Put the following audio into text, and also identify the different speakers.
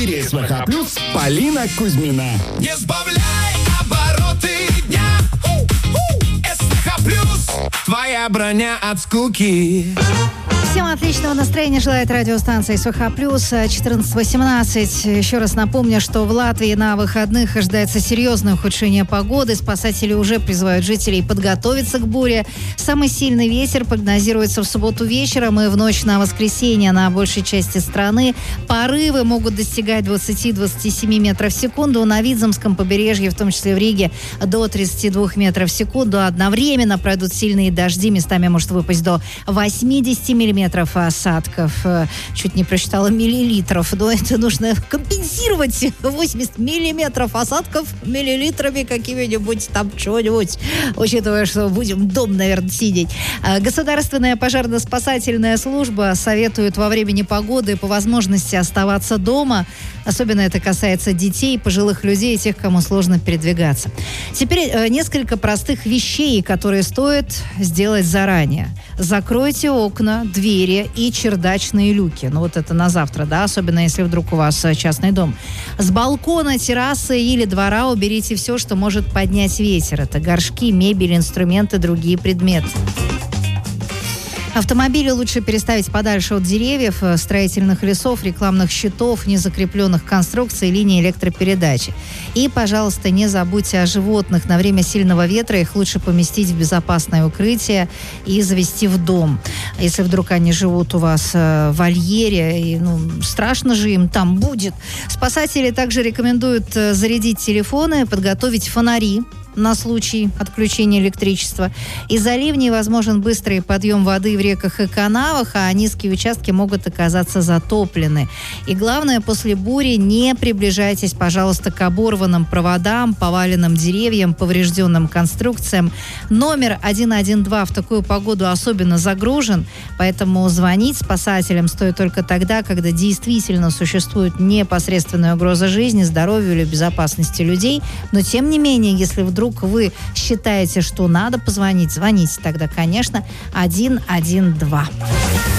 Speaker 1: эфире СВХ Плюс Полина Кузьмина.
Speaker 2: Не сбавляй обороты дня. СВХ Плюс. Твоя броня от скуки.
Speaker 3: Всем отличного настроения желает радиостанция СВХ Плюс 14:18. Еще раз напомню, что в Латвии на выходных ожидается серьезное ухудшение погоды. Спасатели уже призывают жителей подготовиться к буре. Самый сильный ветер прогнозируется в субботу вечером и в ночь на воскресенье на большей части страны. Порывы могут достигать 20-27 метров в секунду. На Видземском побережье, в том числе в Риге, до 32 метров в секунду. Одновременно пройдут сильные дожди. Местами может выпасть до 80 миллиметров осадков. Чуть не прочитала миллилитров. Но это нужно компенсировать 80 миллиметров осадков миллилитрами какими-нибудь там чего-нибудь. Учитывая, что будем дом, наверное, сидеть. Государственная пожарно-спасательная служба советует во время непогоды по возможности оставаться дома. Особенно это касается детей, пожилых людей и тех, кому сложно передвигаться. Теперь несколько простых вещей, которые стоит сделать заранее. Закройте окна, двери и чердачные люки. Ну, вот это на завтра, да, особенно если вдруг у вас частный дом. С балкона, террасы или двора уберите все, что может поднять ветер. Это горшки, мебель, инструменты, другие предметы. Автомобили лучше переставить подальше от деревьев, строительных лесов, рекламных щитов, незакрепленных конструкций, линий электропередачи. И, пожалуйста, не забудьте о животных. На время сильного ветра их лучше поместить в безопасное укрытие и завести в дом. Если вдруг они живут у вас в вольере, и, страшно же им там будет. Спасатели также рекомендуют зарядить телефоны, подготовить фонари на случай отключения электричества. Из-за ливней возможен быстрый подъем воды в реках и канавах, а низкие участки могут оказаться затоплены. И главное, после бури не приближайтесь, пожалуйста, к оборванным проводам, поваленным деревьям, поврежденным конструкциям. Номер 112 в такую погоду особенно загружен, поэтому звонить спасателям стоит только тогда, когда действительно существует непосредственная угроза жизни, здоровью или безопасности людей. Но, тем не менее, если вдруг вы считаете, что надо позвонить, звоните тогда, конечно, 112.